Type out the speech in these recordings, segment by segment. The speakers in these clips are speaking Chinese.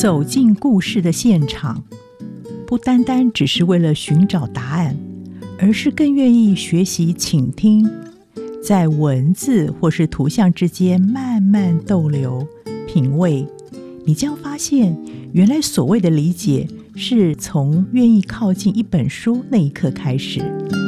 走进故事的现场，不单单只是为了寻找答案，而是更愿意学习倾听，在文字或是图像之间慢慢逗留品味，你将发现原来所谓的理解是从愿意靠近一本书那一刻开始。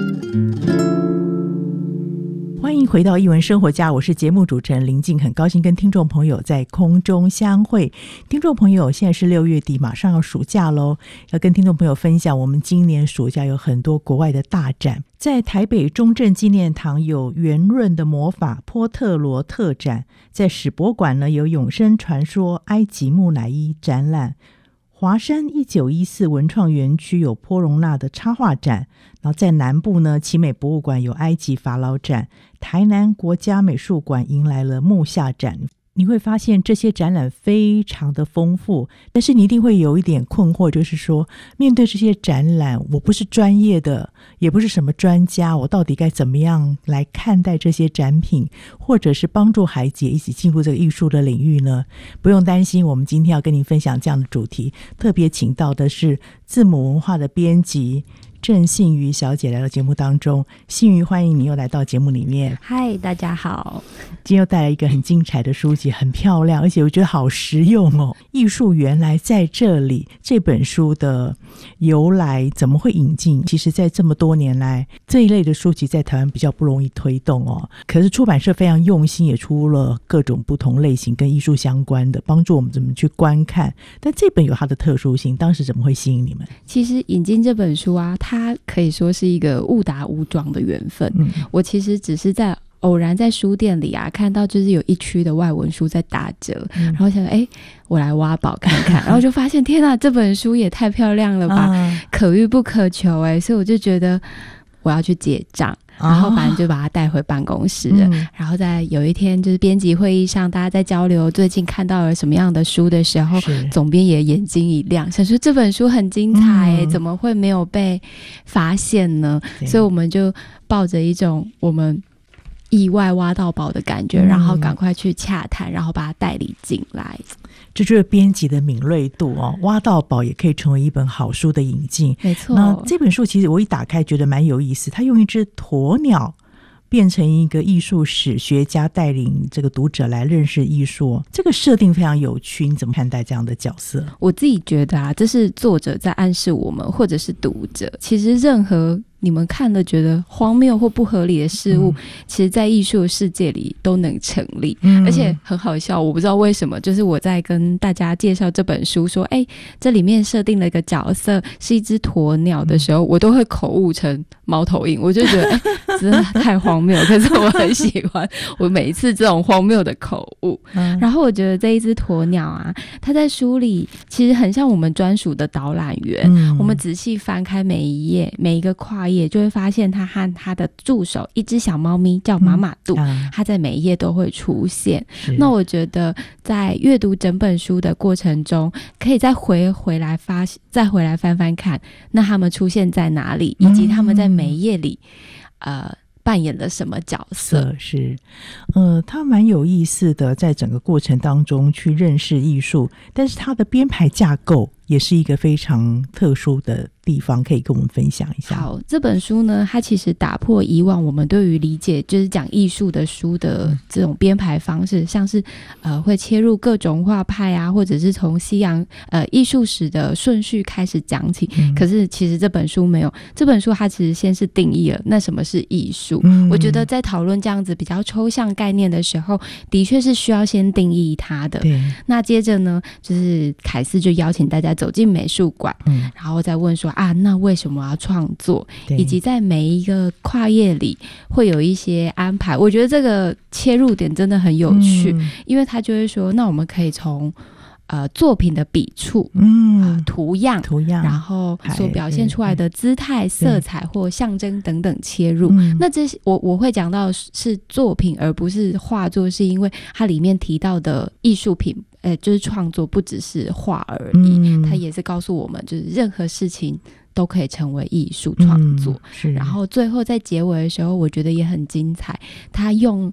欢迎回到艺文生活家，我是节目主持人林静，很高兴跟听众朋友在空中相会。听众朋友，现在是6月底，马上要暑假咯，要跟听众朋友分享我们今年暑假有很多国外的大展。在台北中正纪念堂有圆润的魔法波特罗特展，在史博馆呢有永生传说埃及木乃伊展览，华山1914文创园区有波隆纳的插画展，然后在南部呢奇美博物馆有埃及法老展，台南国家美术馆迎来了木下展。你会发现这些展览非常的丰富，但是你一定会有一点困惑，就是说面对这些展览，我不是专业的，也不是什么专家，我到底该怎么样来看待这些展品，或者是帮助孩子一起进入这个艺术的领域呢？不用担心，我们今天要跟您分享这样的主题，特别请到的是字母文化的编辑郑信瑜小姐来到节目当中。信瑜，欢迎你又来到节目里面。 嗨，大家好。 今天又带来一个很精彩的书籍，很漂亮，而且我觉得好实用哦。艺术原来在这里，这本书的由来，怎么会引进？其实在这么多年来，这一类的书籍在台湾比较不容易推动哦。可是出版社非常用心，也出了各种不同类型跟艺术相关的，帮助我们怎么去观看。但这本有它的特殊性，当时怎么会吸引你们？ 其实引进这本书啊，它可以说是一个误打误撞的缘分。我其实只是偶然在书店里啊看到就是有一区的外文书在打折，然后想我来挖宝看看，然后就发现天啊，这本书也太漂亮了吧，可遇不可求所以我就觉得我要去结账，然后反正就把它带回办公室了。然后在有一天就是编辑会议上，大家在交流最近看到了什么样的书的时候，总编也眼睛一亮，想说这本书很精彩怎么会没有被发现呢？所以我们就抱着一种我们意外挖到宝的感觉，然后赶快去洽谈，然后把它代理进来。 这就是编辑的敏锐度哦，挖到宝也可以成为一本好书的引进。 没错。 那这本书其实我一打开觉得蛮有意思，它用一只鸵鸟变成一个艺术史学家，带领这个读者来认识艺术，这个设定非常有趣。你怎么看待这样的角色？ 我自己觉得这是作者在暗示我们，或者是读者，其实任何你们看了觉得荒谬或不合理的事物，其实在艺术的世界里都能成立。而且很好笑，我不知道为什么，就是我在跟大家介绍这本书说这里面设定了一个角色是一只鸵鸟的时候，我都会口误成猫头鹰，我就觉得真的太荒谬，可是我很喜欢我每一次这种荒谬的口误。然后我觉得这一只鸵鸟啊，它在书里其实很像我们专属的导览员。我们仔细翻开每一页，每一个跨页，就会发现它和它的助手一只小猫咪叫马马杜，它在每一页都会出现。那我觉得在阅读整本书的过程中，可以再回来翻翻看，那他们出现在哪里，以及他们在每一页里扮演了什么角色。 是它蛮有意思的，在整个过程当中去认识艺术，但是它的编排架构也是一个非常特殊的地方，可以跟我们分享一下。 好，这本书呢，它其实打破以往我们对于理解就是讲艺术的书的这种编排方式，像是会切入各种画派啊，或者是从西洋艺术史的顺序开始讲起。可是其实这本书没有，这本书它其实先是定义了那什么是艺术。我觉得在讨论这样子比较抽象概念的时候，的确是需要先定义它的。那接着呢，就是凯斯就邀请大家走进美术馆，然后再问说那为什么要创作，以及在每一个跨页里会有一些安排。我觉得这个切入点真的很有趣，因为他就会说那我们可以从作品的笔触、图样，然后所表现出来的姿态、色彩或象征等等切入。那这我会讲到是作品而不是画作，是因为它里面提到的艺术品就是创作不只是画而已，它也是告诉我们就是任何事情都可以成为艺术创作。然后最后在结尾的时候我觉得也很精彩，他用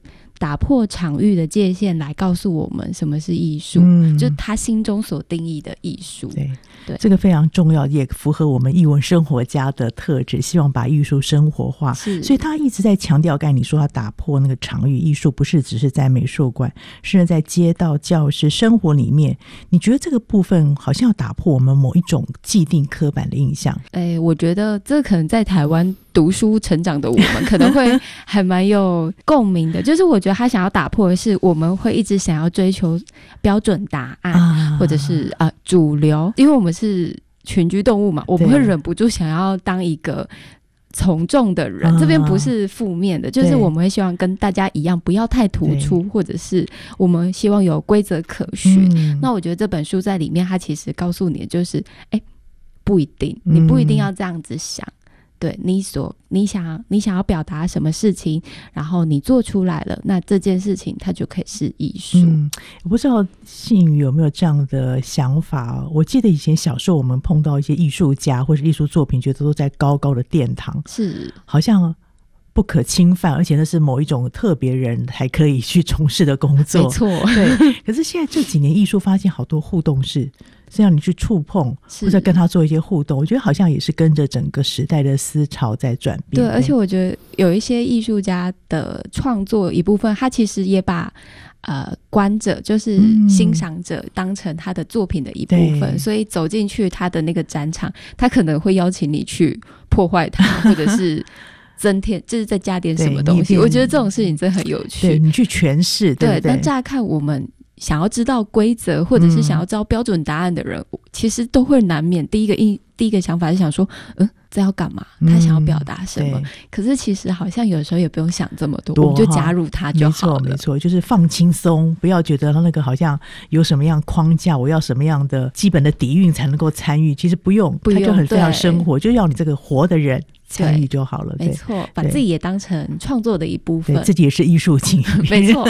打破场域的界限来告诉我们什么是艺术，就他心中所定义的艺术。 对，这个非常重要，也符合我们艺文生活家的特质，希望把艺术生活化。所以他一直在强调，刚才你说他打破那个场域艺术，不是只是在美术馆，是在街道、教室、生活里面。你觉得这个部分好像要打破我们某一种既定刻板的印象？ 我觉得这可能在台湾读书成长的我们可能会还蛮有共鸣的，就是我觉得他想要打破的是我们会一直想要追求标准答案，或者是主流，因为我们是群居动物嘛，我们会忍不住想要当一个从众的人，这边不是负面的，就是我们会希望跟大家一样，不要太突出，或者是我们希望有规则可循。那我觉得这本书在里面它其实告诉你就是不一定，你不一定要这样子想，对，你想要表达什么事情，然后你做出来了，那这件事情它就可以是艺术。 我不知道信宇有没有这样的想法我记得以前小时候我们碰到一些艺术家或是艺术作品，觉得都在高高的殿堂， 是好像不可侵犯，而且那是某一种特别人还可以去从事的工作。 没错， 对。可是现在这几年艺术发现好多互动是让你去触碰，或者跟他做一些互动，我觉得好像也是跟着整个时代的思潮在转变。 对，而且我觉得有一些艺术家的创作一部分，他其实也把观者就是欣赏者当成他的作品的一部分，所以走进去他的那个展场，他可能会邀请你去破坏它，或者是增添，就是再加点什么东西。我觉得这种事情真的很有趣， 对，你去诠释，对不对？ 但乍看我们想要知道规则或者是想要知道标准答案的人，其实都会难免第一个想法是想说这要干嘛，他想要表达什么，可是其实好像有时候也不用想这么多，我们就加入他就好了。 没错，就是放轻松，不要觉得那个好像有什么样框架，我要什么样的基本的底蕴才能够参与，其实不用，他就很非常生活，就要你这个活的人参与就好了。 没错，把自己也当成创作的一部分， 自己也是艺术家。 没错。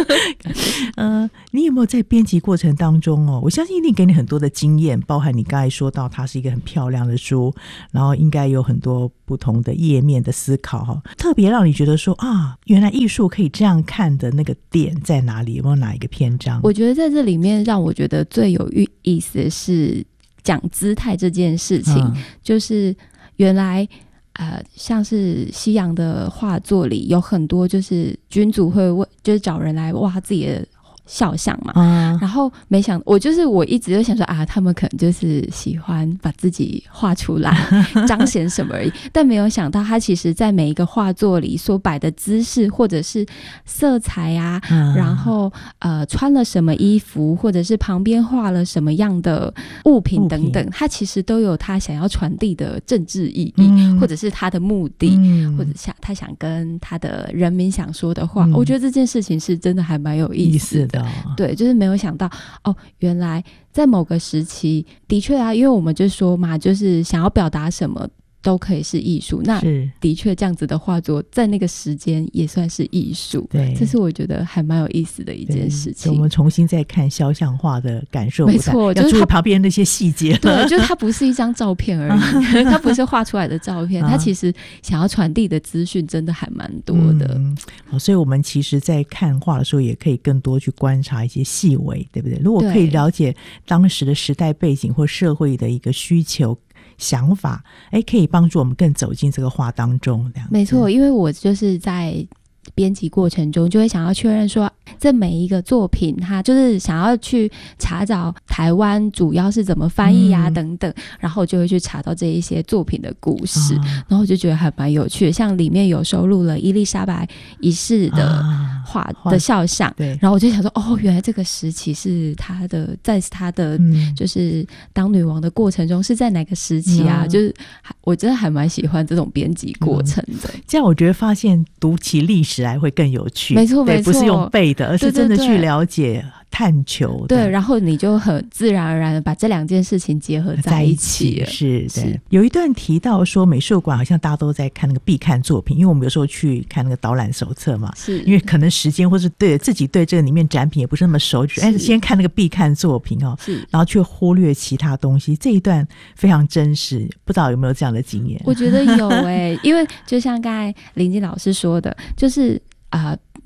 你有没有在编辑过程当中我相信一定给你很多的经验，包含你刚才说到它是一个很漂亮的书，然后应该有很多不同的页面的思考特别让你觉得说原来艺术可以这样看的那个点在哪里？有没有哪一个篇章？ 我觉得在这里面让我觉得最有意思的是讲姿态这件事情，就是原来像是西洋的画作里有很多就是君主会就是找人来画自己的肖像嘛，然后没想我一直就想说他们可能就是喜欢把自己画出来彰显什么而已，但没有想到他其实在每一个画作里所摆的姿势或者是色彩然后穿了什么衣服，或者是旁边画了什么样的物品等等，他其实都有他想要传递的政治意义，或者是他的目的，或者他想跟他的人民想说的话。我觉得这件事情是真的还蛮有意思的。对，就是没有想到原来在某个时期的确因为我们就说嘛，就是想要表达什么都可以是艺术，那的确这样子的画作在那个时间也算是艺术。对，这是我觉得还蛮有意思的一件事情。 我们重新再看肖像画的感受， 没错， 要注意旁边那些细节。 对，就是它不是一张照片而已它不是画出来的照片它其实想要传递的资讯真的还蛮多的。 所以我们其实在看画的时候也可以更多去观察一些细微，对不对？如果可以了解当时的时代背景或社会的一个需求想法，可以帮助我们更走进这个画当中。 没错，因为我就是在编辑过程中就会想要确认说这每一个作品它就是想要去查找台湾主要是怎么翻译等等，然后就会去查到这一些作品的故事，然后我就觉得还蛮有趣的。像里面有收录了伊丽莎白一世的画的肖像，然后我就想说原来这个时期是他的在他的就是当女王的过程中是在哪个时期就是我真的还蛮喜欢这种编辑过程的。 这样我觉得发现读起历史来会更有趣。 没错没错， 不是用背的，而是真的去了解探求。 对，然后你就很自然而然的把这两件事情结合在一起。 是。有一段提到说美术馆好像大家都在看那个必看作品，因为我们有时候去看那个导览手册嘛，是因为可能时间或是对自己对这个里面展品也不是那么熟，先看那个必看作品然后却忽略其他东西。这一段非常真实，不知道有没有这样的经验？ 我觉得有因为就像刚才林静老师说的，就是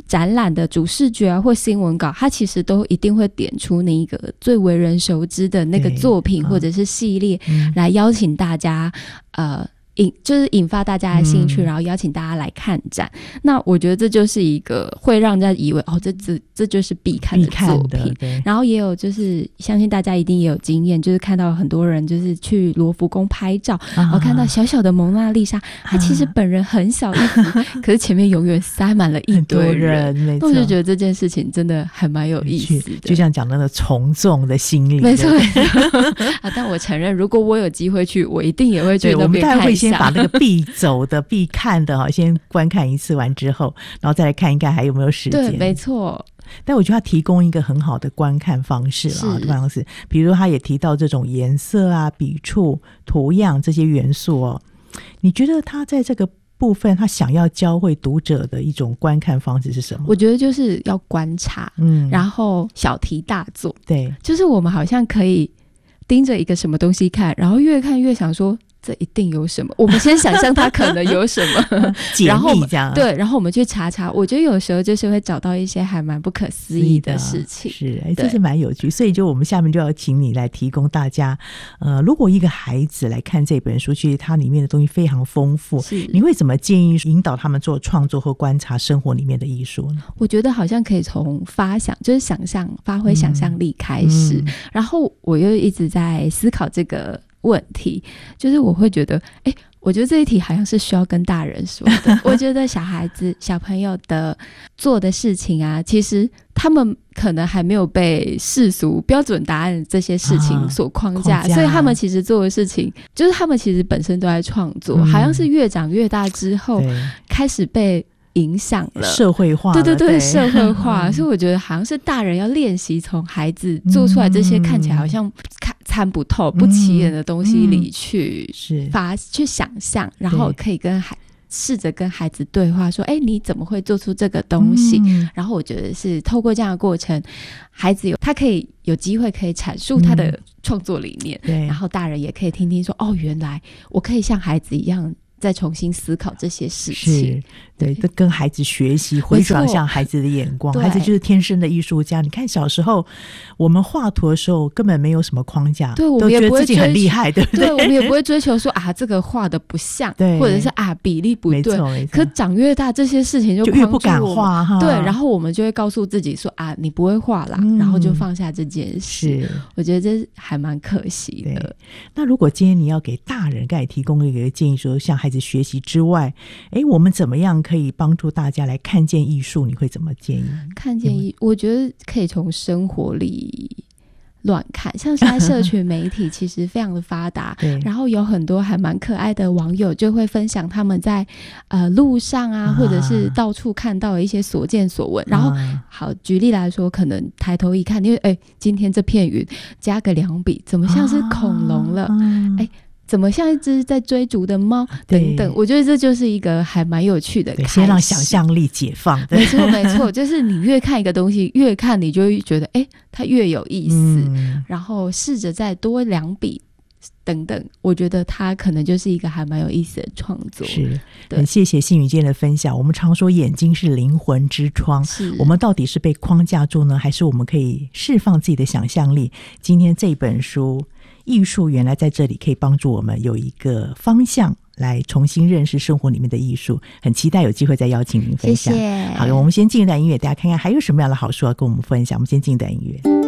展览的主视觉啊或新闻稿，它其实都一定会点出那一个最为人熟知的那个作品或者是系列，来邀请大家就是引发大家的兴趣，然后邀请大家来看展。那我觉得这就是一个会让人家以为这就是必看的作品。然后也有就是相信大家一定也有经验，就是看到很多人就是去罗浮宫拍照，然后看到小小的蒙娜丽莎，她其实本人很小一幅，可是前面永远塞满了一堆人。那我就觉得这件事情真的还蛮有意思的， 就像讲那个从众的心理。 没错但我承认如果我有机会去，我一定也会去那边看一下。 先把那个必走的必看的先观看一次完之后，然后再来看一看还有没有时间。 对，没错。 但我觉得他提供一个很好的观看方式啦，比如他也提到这种颜色啊、笔触、图样这些元素你觉得他在这个部分他想要教会读者的一种观看方式是什么？ 我觉得就是要观察，然后小题大做。对，就是我们好像可以盯着一个什么东西看，然后越看越想说这一定有什么，我们先想象它可能有什么解密这样。 对，然后我们去查查，我觉得有时候就是会找到一些还蛮不可思议的事情。 是这是蛮有趣。所以就我们下面就要请你来提供大家如果一个孩子来看这本书，其实它里面的东西非常丰富，你会怎么建议引导他们做创作或观察生活里面的艺术呢？ 我觉得好像可以从发想，就是想象，发挥想象力开始，然后我又一直在思考这个问题，就是我会觉得我觉得这一题好像是需要跟大人说的我觉得小朋友的做的事情啊，其实他们可能还没有被世俗标准答案这些事情所框架，所以他们其实做的事情就是他们其实本身都在创作，好像是越长越大之后开始被影响了， 社会化了。 对社会化所以我觉得好像是大人要练习从孩子做出来这些看起来好像参不透不起眼的东西里去想象，然后可以试着跟孩子对话说你怎么会做出这个东西，然后我觉得是透过这样的过程，孩子他可以有机会可以阐述他的创作理念，然后大人也可以听听说原来我可以像孩子一样再重新思考这些事情。对， 跟孩子学习，回转向孩子的眼光。孩子就是天生的艺术家。你看小时候我们画图的时候根本没有什么框架， 对，我们也不会都觉得自己很厉害，对不对？ 对，我们也不会追求说这个画的不像，或者是比例不对。没错。可长越大这些事情就越不敢画对，然后我们就会告诉自己说你不会画啦，然后就放下这件事。我觉得这还蛮可惜的。 那如果今天你要给大人刚才提供一个建议说向孩子学习之外，我们怎么样可以帮助大家来看见艺术，你会怎么建议？ 看见我觉得可以从生活里乱看，像现在社群媒体其实非常的发达然后有很多还蛮可爱的网友就会分享他们在路上或者是到处看到的一些所见所闻，然后好举例来说，可能抬头一看，因为今天这片云加个2笔怎么像是恐龙了怎么像一只在追逐的猫等等，我觉得这就是一个还蛮有趣的开始， 先让想象力解放。 没错没错，就是你越看一个东西，越看你就会觉得它越有意思，然后试着再多2笔等等，我觉得它可能就是一个还蛮有意思的创作。是，很谢谢信宇今天的分享。我们常说眼睛是灵魂之窗，我们到底是被框架住呢，还是我们可以释放自己的想象力？今天这本书艺术原来在这里可以帮助我们有一个方向来重新认识生活里面的艺术，很期待有机会再邀请您分享。谢谢。好，我们先进一段音乐，大家看看还有什么样的好书要跟我们分享。我们先进一段音乐。